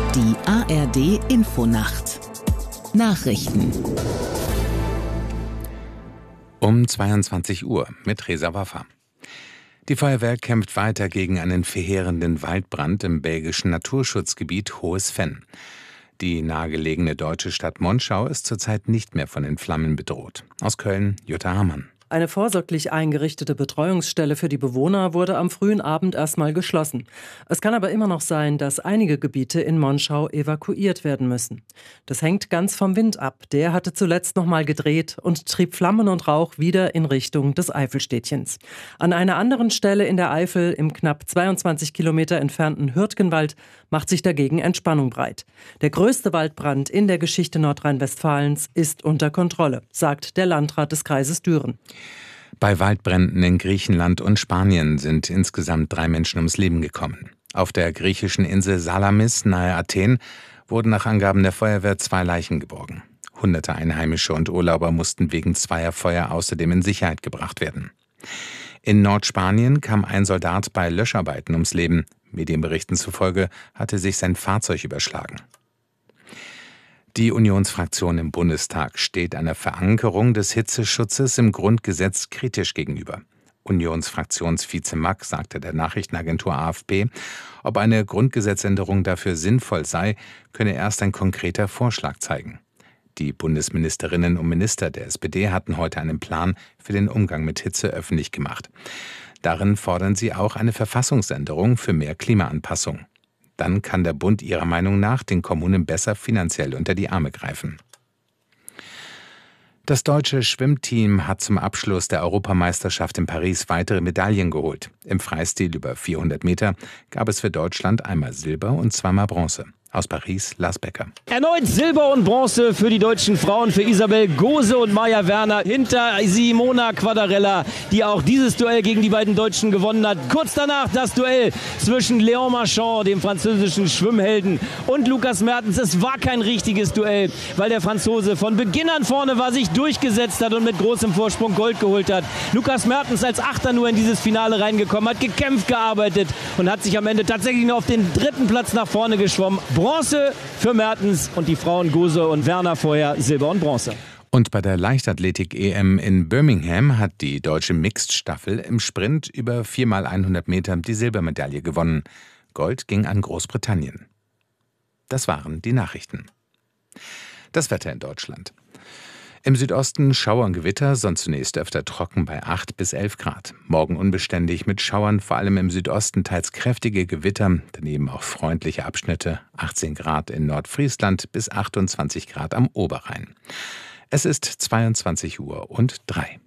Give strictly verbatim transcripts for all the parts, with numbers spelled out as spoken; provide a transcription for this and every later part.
Die A R D Infonacht Nachrichten um zweiundzwanzig Uhr mit Reza Waffa. Die Feuerwehr kämpft weiter gegen einen verheerenden Waldbrand im belgischen Naturschutzgebiet Hohes Venn. Die nahegelegene deutsche Stadt Monschau ist zurzeit nicht mehr von den Flammen bedroht. Aus Köln, Jutta Hamann. Eine vorsorglich eingerichtete Betreuungsstelle für die Bewohner wurde am frühen Abend erstmal geschlossen. Es kann aber immer noch sein, dass einige Gebiete in Monschau evakuiert werden müssen. Das hängt ganz vom Wind ab. Der hatte zuletzt noch mal gedreht und trieb Flammen und Rauch wieder in Richtung des Eifelstädtchens. An einer anderen Stelle in der Eifel, im knapp zweiundzwanzig Kilometer entfernten Hürtgenwald, macht sich dagegen Entspannung breit. Der größte Waldbrand in der Geschichte Nordrhein-Westfalens ist unter Kontrolle, sagt der Landrat des Kreises Düren. Bei Waldbränden in Griechenland und Spanien sind insgesamt drei Menschen ums Leben gekommen. Auf der griechischen Insel Salamis nahe Athen wurden nach Angaben der Feuerwehr zwei Leichen geborgen. Hunderte Einheimische und Urlauber mussten wegen zweier Feuer außerdem in Sicherheit gebracht werden. In Nordspanien kam ein Soldat bei Löscharbeiten ums Leben. Medienberichten zufolge hatte sich sein Fahrzeug überschlagen. Die Unionsfraktion im Bundestag steht einer Verankerung des Hitzeschutzes im Grundgesetz kritisch gegenüber. Unionsfraktionsvize Mack sagte der Nachrichtenagentur A F P, ob eine Grundgesetzänderung dafür sinnvoll sei, könne erst ein konkreter Vorschlag zeigen. Die Bundesministerinnen und Minister der S P D hatten heute einen Plan für den Umgang mit Hitze öffentlich gemacht. Darin fordern sie auch eine Verfassungsänderung für mehr Klimaanpassung. Dann kann der Bund ihrer Meinung nach den Kommunen besser finanziell unter die Arme greifen. Das deutsche Schwimmteam hat zum Abschluss der Europameisterschaft in Paris weitere Medaillen geholt. Im Freistil über vierhundert Meter gab es für Deutschland einmal Silber und zweimal Bronze. Aus Paris, Lars Becker. Erneut Silber und Bronze für die deutschen Frauen, für Isabel Gose und Maja Werner. Hinter Simona Quadarella, die auch dieses Duell gegen die beiden Deutschen gewonnen hat. Kurz danach das Duell zwischen Léon Marchand, dem französischen Schwimmhelden, und Lukas Mertens. Es war kein richtiges Duell, weil der Franzose von Beginn an vorne war, sich durchgesetzt hat und mit großem Vorsprung Gold geholt hat. Lukas Mertens als Achter nur in dieses Finale reingekommen, hat gekämpft, gearbeitet und hat sich am Ende tatsächlich nur auf den dritten Platz nach vorne geschwommen. Bronze für Mertens und die Frauen Gose und Werner vorher Silber und Bronze. Und bei der Leichtathletik-E M in Birmingham hat die deutsche Mixed-Staffel im Sprint über vier mal hundert Meter die Silbermedaille gewonnen. Gold ging an Großbritannien. Das waren die Nachrichten. Das Wetter in Deutschland. Im Südosten Schauer und Gewitter, sonst zunächst öfter trocken bei acht bis elf Grad. Morgen unbeständig mit Schauern, vor allem im Südosten teils kräftige Gewitter, daneben auch freundliche Abschnitte, achtzehn Grad in Nordfriesland bis achtundzwanzig Grad am Oberrhein. Es ist zweiundzwanzig Uhr und drei.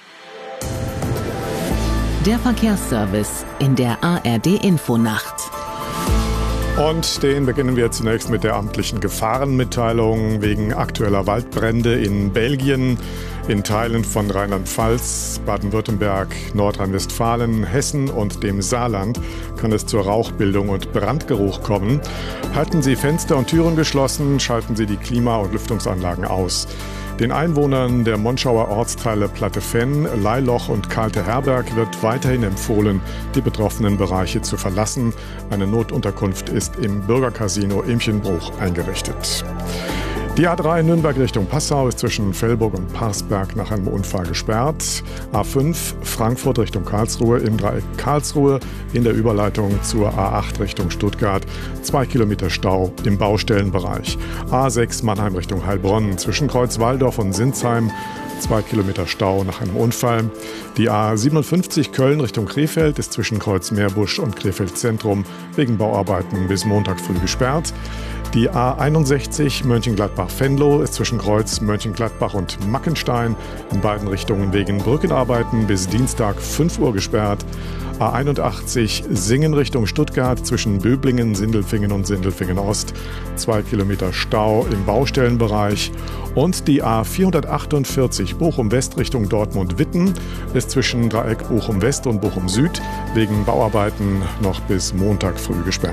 Der Verkehrsservice in der A R D Infonacht. Und den beginnen wir zunächst mit der amtlichen Gefahrenmitteilung wegen aktueller Waldbrände in Belgien, in Teilen von Rheinland-Pfalz, Baden-Württemberg, Nordrhein-Westfalen, Hessen und dem Saarland kann es zur Rauchbildung und Brandgeruch kommen. Halten Sie Fenster und Türen geschlossen, schalten Sie die Klima- und Lüftungsanlagen aus. Den Einwohnern der Monschauer Ortsteile Platte-Venn, Leiloch und Kalte Herberg wird weiterhin empfohlen, die betroffenen Bereiche zu verlassen. Eine Notunterkunft ist im Bürgercasino Imchenbruch eingerichtet. Die A drei Nürnberg Richtung Passau ist zwischen Velburg und Parsberg nach einem Unfall gesperrt. A fünf Frankfurt Richtung Karlsruhe im Dreieck Karlsruhe in der Überleitung zur A acht Richtung Stuttgart. Zwei Kilometer Stau im Baustellenbereich. A sechs Mannheim Richtung Heilbronn zwischen Kreuzwaldorf und Sinsheim. Zwei Kilometer Stau nach einem Unfall. Die A siebenundfünfzig Köln Richtung Krefeld ist zwischen Kreuz Meerbusch und Krefeld Zentrum wegen Bauarbeiten bis Montag früh gesperrt. Die A einundsechzig Mönchengladbach-Venlo ist zwischen Kreuz Mönchengladbach und Mackenstein in beiden Richtungen wegen Brückenarbeiten bis Dienstag fünf Uhr gesperrt. A einundachtzig Singen Richtung Stuttgart zwischen Böblingen, Sindelfingen und Sindelfingen Ost. Zwei Kilometer Stau im Baustellenbereich. Und die A vierhundertachtundvierzig Bochum West Richtung Dortmund-Witten ist zwischen Dreieck Bochum West und Bochum Süd wegen Bauarbeiten noch bis Montag früh gesperrt.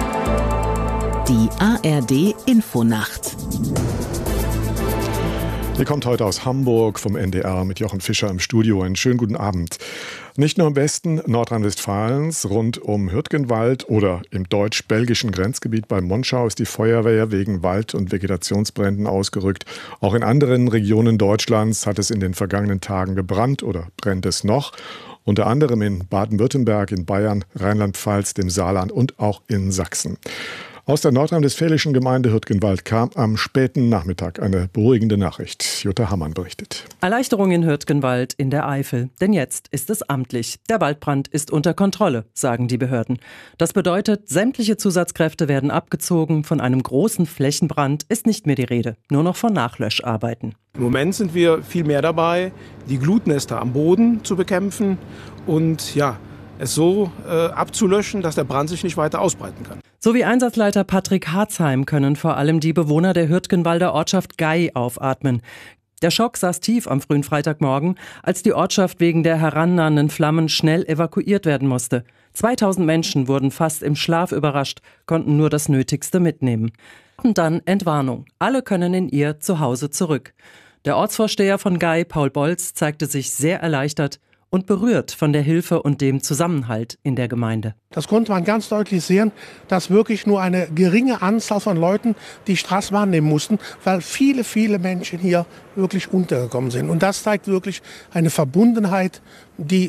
Die A R D Infonacht. Ihr kommt heute aus Hamburg vom N D R mit Jochen Fischer im Studio. Einen schönen guten Abend. Nicht nur im Westen Nordrhein-Westfalens, rund um Hürtgenwald oder im deutsch-belgischen Grenzgebiet bei Monschau ist die Feuerwehr wegen Wald- und Vegetationsbränden ausgerückt. Auch in anderen Regionen Deutschlands hat es in den vergangenen Tagen gebrannt oder brennt es noch. Unter anderem in Baden-Württemberg, in Bayern, Rheinland-Pfalz, dem Saarland und auch in Sachsen. Aus der nordrhein-westfälischen Gemeinde Hürtgenwald kam am späten Nachmittag eine beruhigende Nachricht. Jutta Hammann berichtet. Erleichterung in Hürtgenwald in der Eifel. Denn jetzt ist es amtlich. Der Waldbrand ist unter Kontrolle, sagen die Behörden. Das bedeutet, sämtliche Zusatzkräfte werden abgezogen. Von einem großen Flächenbrand ist nicht mehr die Rede. Nur noch von Nachlöscharbeiten. Im Moment sind wir viel mehr dabei, die Glutnester am Boden zu bekämpfen und ja, es so äh, abzulöschen, dass der Brand sich nicht weiter ausbreiten kann. So wie Einsatzleiter Patrick Harzheim können vor allem die Bewohner der Hürtgenwalder Ortschaft Gey aufatmen. Der Schock saß tief am frühen Freitagmorgen, als die Ortschaft wegen der herannahenden Flammen schnell evakuiert werden musste. zweitausend Menschen wurden fast im Schlaf überrascht, konnten nur das Nötigste mitnehmen. Und dann Entwarnung. Alle können in ihr Zuhause zurück. Der Ortsvorsteher von Gey, Paul Bolz, zeigte sich sehr erleichtert und berührt von der Hilfe und dem Zusammenhalt in der Gemeinde. Das konnte man ganz deutlich sehen, dass wirklich nur eine geringe Anzahl von Leuten die Straße wahrnehmen mussten, weil viele, viele Menschen hier wirklich untergekommen sind. Und das zeigt wirklich eine Verbundenheit, die,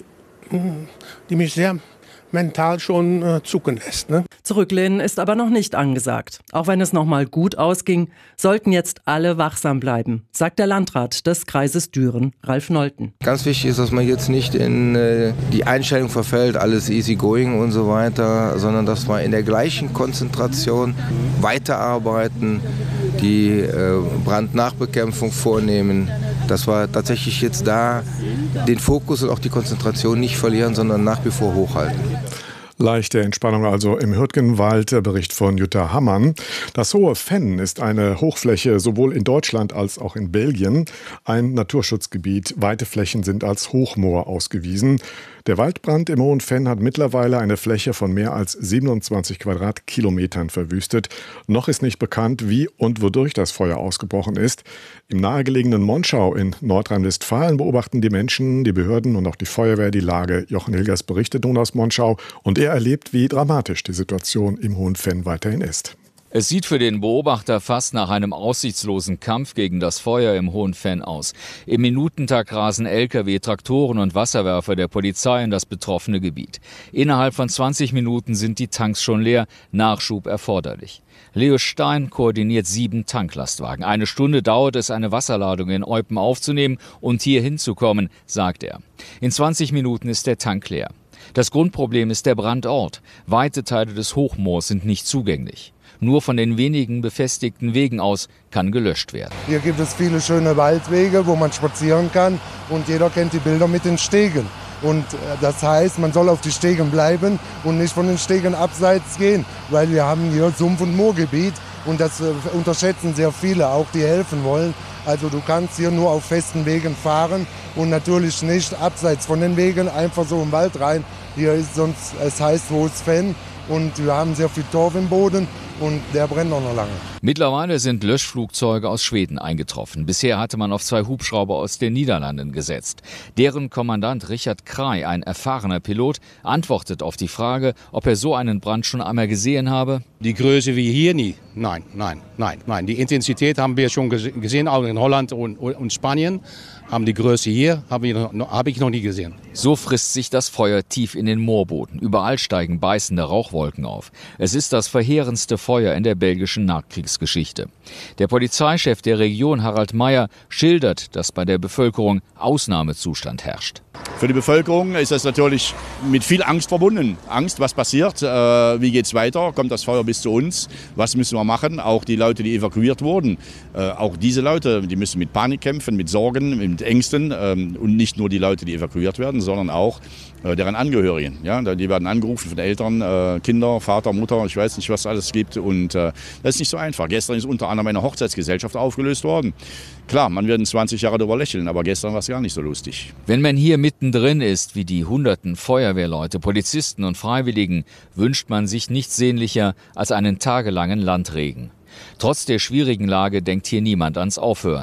die mich sehr mental schon äh, zucken lässt. Ne? Zurücklehnen ist aber noch nicht angesagt. Auch wenn es noch mal gut ausging, sollten jetzt alle wachsam bleiben, sagt der Landrat des Kreises Düren, Ralf Nolten. Ganz wichtig ist, dass man jetzt nicht in äh, die Einstellung verfällt, alles easy going und so weiter, sondern dass wir in der gleichen Konzentration weiterarbeiten, die äh, Brandnachbekämpfung vornehmen, dass wir tatsächlich jetzt da den Fokus und auch die Konzentration nicht verlieren, sondern nach wie vor hochhalten. Leichte Entspannung also im Hürtgenwald, der Bericht von Jutta Hammann. Das Hohe Venn ist eine Hochfläche sowohl in Deutschland als auch in Belgien. Ein Naturschutzgebiet. Weite Flächen sind als Hochmoor ausgewiesen. Der Waldbrand im Hohen Venn hat mittlerweile eine Fläche von mehr als siebenundzwanzig Quadratkilometern verwüstet. Noch ist nicht bekannt, wie und wodurch das Feuer ausgebrochen ist. Im nahegelegenen Monschau in Nordrhein-Westfalen beobachten die Menschen, die Behörden und auch die Feuerwehr die Lage. Jochen Hilgers berichtet nun aus Monschau und er erlebt, wie dramatisch die Situation im Hohen Venn weiterhin ist. Es sieht für den Beobachter fast nach einem aussichtslosen Kampf gegen das Feuer im Hohen Venn aus. Im Minutentakt rasen L K W, Traktoren und Wasserwerfer der Polizei in das betroffene Gebiet. Innerhalb von zwanzig Minuten sind die Tanks schon leer, Nachschub erforderlich. Leo Stein koordiniert sieben Tanklastwagen. Eine Stunde dauert es, eine Wasserladung in Eupen aufzunehmen und hier hinzukommen, sagt er. In zwanzig Minuten ist der Tank leer. Das Grundproblem ist der Brandort. Weite Teile des Hochmoors sind nicht zugänglich. Nur von den wenigen befestigten Wegen aus kann gelöscht werden. Hier gibt es viele schöne Waldwege, wo man spazieren kann und jeder kennt die Bilder mit den Stegen. Und das heißt, man soll auf die Stegen bleiben und nicht von den Stegen abseits gehen, weil wir haben hier Sumpf- und Moorgebiet und das unterschätzen sehr viele, auch die helfen wollen. Also du kannst hier nur auf festen Wegen fahren und natürlich nicht abseits von den Wegen einfach so im Wald rein. Hier ist sonst, es heißt Hohes Venn und wir haben sehr viel Torf im Boden. Und der brennt auch noch lange. Mittlerweile sind Löschflugzeuge aus Schweden eingetroffen. Bisher hatte man auf zwei Hubschrauber aus den Niederlanden gesetzt. Deren Kommandant Richard Krey, ein erfahrener Pilot, antwortet auf die Frage, ob er so einen Brand schon einmal gesehen habe. Die Größe wie hier nie. Nein, nein, nein, nein. Die Intensität haben wir schon gesehen, auch in Holland und, und Spanien. Aber die Größe hier habe ich, hab ich noch nie gesehen. So frisst sich das Feuer tief in den Moorboden. Überall steigen beißende Rauchwolken auf. Es ist das verheerendste Feuer in der belgischen Nachkriegsgeschichte. Der Polizeichef der Region, Harald Meyer, schildert, dass bei der Bevölkerung Ausnahmezustand herrscht. Für die Bevölkerung ist das natürlich mit viel Angst verbunden. Angst, was passiert, äh, wie geht es weiter, kommt das Feuer bis zu uns, was müssen wir machen? Auch die Leute, die evakuiert wurden, äh, auch diese Leute, die müssen mit Panik kämpfen, mit Sorgen, mit Ängsten ähm, und nicht nur die Leute, die evakuiert werden, sondern auch äh, deren Angehörigen. Ja? Die werden angerufen von Eltern, äh, Kinder, Vater, Mutter, ich weiß nicht, was es alles gibt und äh, das ist nicht so einfach. Gestern ist unter anderem eine Hochzeitsgesellschaft aufgelöst worden. Klar, man wird in zwanzig Jahren darüber lächeln, aber gestern war es gar nicht so lustig. Wenn man hier mittendrin ist, wie die hunderten Feuerwehrleute, Polizisten und Freiwilligen, wünscht man sich nichts sehnlicher als einen tagelangen Landregen. Trotz der schwierigen Lage denkt hier niemand ans Aufhören.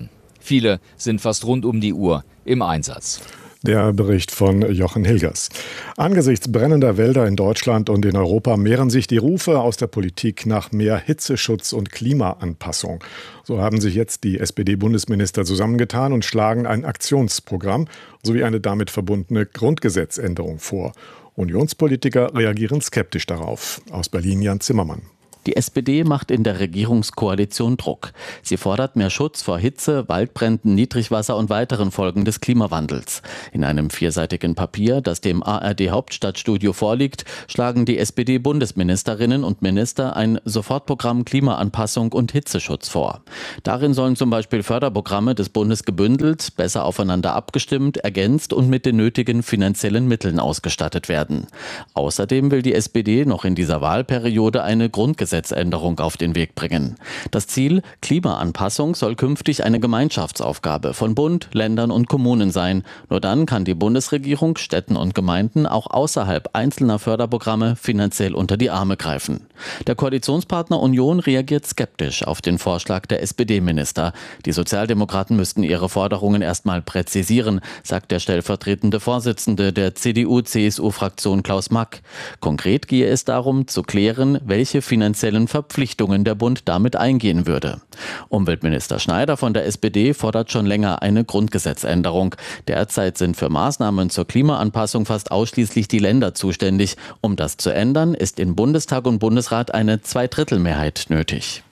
Viele sind fast rund um die Uhr im Einsatz. Der Bericht von Jochen Hilgers. Angesichts brennender Wälder in Deutschland und in Europa mehren sich die Rufe aus der Politik nach mehr Hitzeschutz und Klimaanpassung. So haben sich jetzt die S P D-Bundesminister zusammengetan und schlagen ein Aktionsprogramm sowie eine damit verbundene Grundgesetzänderung vor. Unionspolitiker reagieren skeptisch darauf. Aus Berlin Jan Zimmermann. Die S P D macht in der Regierungskoalition Druck. Sie fordert mehr Schutz vor Hitze, Waldbränden, Niedrigwasser und weiteren Folgen des Klimawandels. In einem vierseitigen Papier, das dem A R D-Hauptstadtstudio vorliegt, schlagen die S P D-Bundesministerinnen und Minister ein Sofortprogramm Klimaanpassung und Hitzeschutz vor. Darin sollen zum Beispiel Förderprogramme des Bundes gebündelt, besser aufeinander abgestimmt, ergänzt und mit den nötigen finanziellen Mitteln ausgestattet werden. Außerdem will die S P D noch in dieser Wahlperiode eine Grundgesetzänderung Gesetzänderung auf den Weg bringen. Das Ziel: Klimaanpassung soll künftig eine Gemeinschaftsaufgabe von Bund, Ländern und Kommunen sein. Nur dann kann die Bundesregierung Städten und Gemeinden auch außerhalb einzelner Förderprogramme finanziell unter die Arme greifen. Der Koalitionspartner Union reagiert skeptisch auf den Vorschlag der S P D-Minister. Die Sozialdemokraten müssten ihre Forderungen erstmal präzisieren, sagt der stellvertretende Vorsitzende der C D U-C S U-Fraktion Klaus Mack. Konkret gehe es darum, zu klären, welche finanziellen Verpflichtungen der Bund damit eingehen würde. Umweltminister Schneider von der S P D fordert schon länger eine Grundgesetzänderung. Derzeit sind für Maßnahmen zur Klimaanpassung fast ausschließlich die Länder zuständig. Um das zu ändern, ist in Bundestag und Bundesrat eine Zweidrittelmehrheit nötig.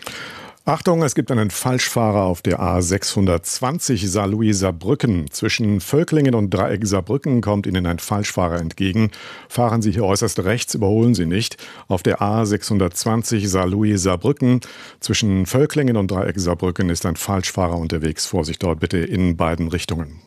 Achtung, es gibt einen Falschfahrer auf der A sechshundertzwanzig Saarlouis-Saarbrücken. Zwischen Völklingen und Dreieck Saarbrücken kommt Ihnen ein Falschfahrer entgegen. Fahren Sie hier äußerst rechts, überholen Sie nicht. Auf der A sechshundertzwanzig Saarlouis-Saarbrücken zwischen Völklingen und Dreieck Saarbrücken ist ein Falschfahrer unterwegs. Vorsicht dort bitte in beiden Richtungen.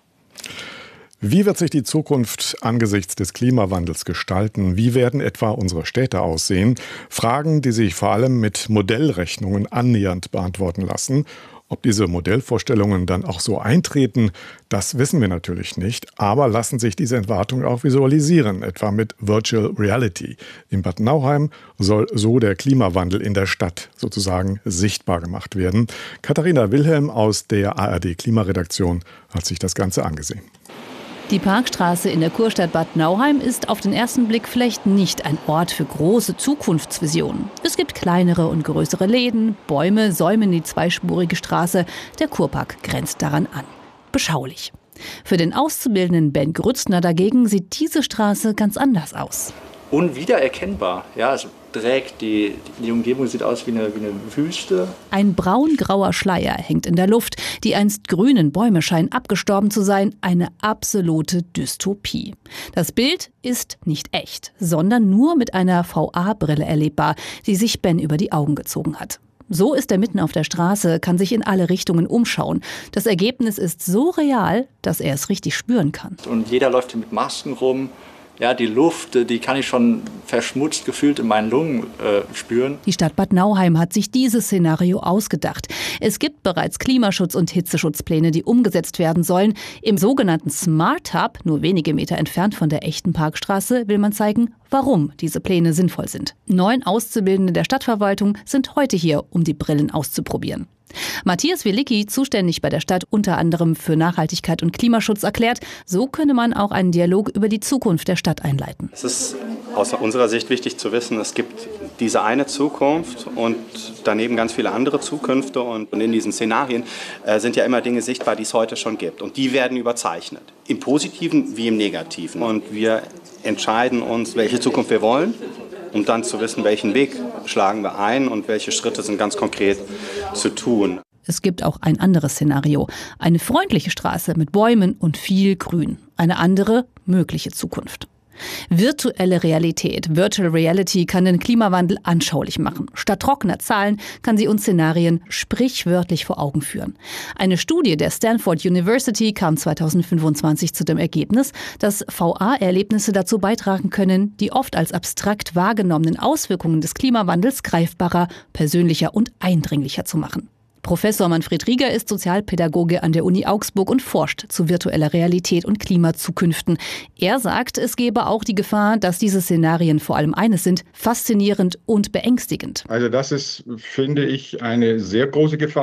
Wie wird sich die Zukunft angesichts des Klimawandels gestalten? Wie werden etwa unsere Städte aussehen? Fragen, die sich vor allem mit Modellrechnungen annähernd beantworten lassen. Ob diese Modellvorstellungen dann auch so eintreten, das wissen wir natürlich nicht. Aber lassen sich diese Erwartungen auch visualisieren, etwa mit Virtual Reality. In Bad Nauheim soll so der Klimawandel in der Stadt sozusagen sichtbar gemacht werden. Katharina Wilhelm aus der A R D-Klimaredaktion hat sich das Ganze angesehen. Die Parkstraße in der Kurstadt Bad Nauheim ist auf den ersten Blick vielleicht nicht ein Ort für große Zukunftsvisionen. Es gibt kleinere und größere Läden, Bäume säumen die zweispurige Straße, der Kurpark grenzt daran an. Beschaulich. Für den Auszubildenden Ben Grützner dagegen sieht diese Straße ganz anders aus. Unwiedererkennbar, ja, also trägt die, die Umgebung sieht aus wie eine, wie eine Wüste. Ein braun-grauer Schleier hängt in der Luft. Die einst grünen Bäume scheinen abgestorben zu sein. Eine absolute Dystopie. Das Bild ist nicht echt, sondern nur mit einer V R-Brille erlebbar, die sich Ben über die Augen gezogen hat. So ist er mitten auf der Straße, kann sich in alle Richtungen umschauen. Das Ergebnis ist so real, dass er es richtig spüren kann. Und jeder läuft mit Masken rum. Ja, die Luft, die kann ich schon verschmutzt gefühlt in meinen Lungen äh, spüren. Die Stadt Bad Nauheim hat sich dieses Szenario ausgedacht. Es gibt bereits Klimaschutz- und Hitzeschutzpläne, die umgesetzt werden sollen. Im sogenannten Smart Hub, nur wenige Meter entfernt von der echten Parkstraße, will man zeigen, warum diese Pläne sinnvoll sind. Neun Auszubildende der Stadtverwaltung sind heute hier, um die Brillen auszuprobieren. Matthias Wilicki, zuständig bei der Stadt unter anderem für Nachhaltigkeit und Klimaschutz, erklärt, so könne man auch einen Dialog über die Zukunft der Stadt einleiten. Es ist aus unserer Sicht wichtig zu wissen, es gibt diese eine Zukunft und daneben ganz viele andere Zukünfte. Und in diesen Szenarien äh, sind ja immer Dinge sichtbar, die es heute schon gibt. Und die werden überzeichnet, im Positiven wie im Negativen. Und wir entscheiden uns, welche Zukunft wir wollen. Um dann zu wissen, welchen Weg schlagen wir ein und welche Schritte sind ganz konkret zu tun. Es gibt auch ein anderes Szenario. Eine freundliche Straße mit Bäumen und viel Grün. Eine andere mögliche Zukunft. Virtuelle Realität, Virtual Reality kann den Klimawandel anschaulich machen. Statt trockener Zahlen kann sie uns Szenarien sprichwörtlich vor Augen führen. Eine Studie der Stanford University kam zweitausendfünfundzwanzig zu dem Ergebnis, dass V R-Erlebnisse dazu beitragen können, die oft als abstrakt wahrgenommenen Auswirkungen des Klimawandels greifbarer, persönlicher und eindringlicher zu machen. Professor Manfred Rieger ist Sozialpädagoge an der Uni Augsburg und forscht zu virtueller Realität und Klimazukünften. Er sagt, es gäbe auch die Gefahr, dass diese Szenarien vor allem eines sind: faszinierend und beängstigend. Also das ist, finde ich, eine sehr große Gefahr.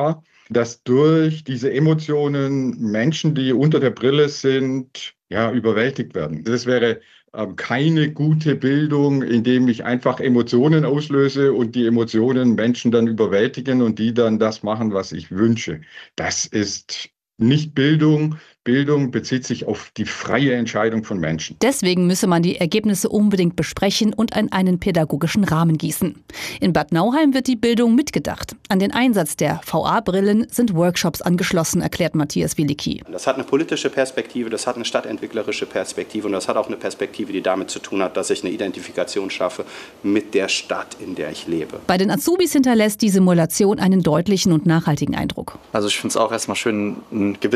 dass durch diese Emotionen Menschen, die unter der Brille sind, ja, überwältigt werden. Das wäre ähm, keine gute Bildung, indem ich einfach Emotionen auslöse und die Emotionen Menschen dann überwältigen und die dann das machen, was ich wünsche. Das ist nicht Bildung. Bildung bezieht sich auf die freie Entscheidung von Menschen. Deswegen müsse man die Ergebnisse unbedingt besprechen und an einen pädagogischen Rahmen gießen. In Bad Nauheim wird die Bildung mitgedacht. An den Einsatz der V R-Brillen sind Workshops angeschlossen, erklärt Matthias Wielicki. Das hat eine politische Perspektive, das hat eine stadtentwicklerische Perspektive und das hat auch eine Perspektive, die damit zu tun hat, dass ich eine Identifikation schaffe mit der Stadt, in der ich lebe. Bei den Azubis hinterlässt die Simulation einen deutlichen und nachhaltigen Eindruck. Also ich finde es auch erstmal schön, ein gewisses